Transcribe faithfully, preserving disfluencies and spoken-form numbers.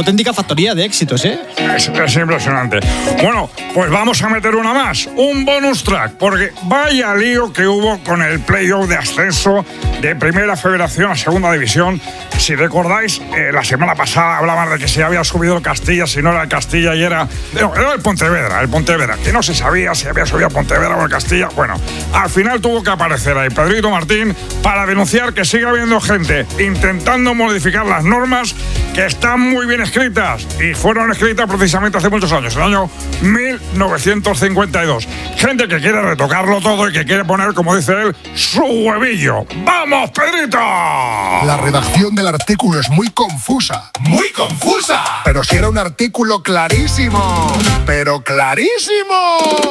auténtica factoría de éxitos, ¿eh? Es, es impresionante. Bueno, pues vamos a meter una más, un bonus track, porque vaya lío que hubo con el playoff de ascenso de Primera Federación a Segunda División. Si recordáis, eh, la semana pasada hablaban de que se había subido el Castilla, si no era el Castilla y era... No, era el Pontevedra, el Pontevedra, que no se sabía si había subido el Pontevedra o el Castilla. Bueno, al final tuvo que aparecer ahí Pedrito Martín para denunciar que sigue habiendo gente intentando modificar las normas que están muy bien escritas y fueron escritas precisamente hace muchos años, en el año mil novecientos cincuenta y dos. Gente que quiere retocarlo todo y que quiere poner, como dice él, su huevillo. ¡Vamos, Pedrito! La redacción del artículo es muy confusa. ¡Muy confusa! Pero si era un artículo clarísimo. ¡Pero clarísimo!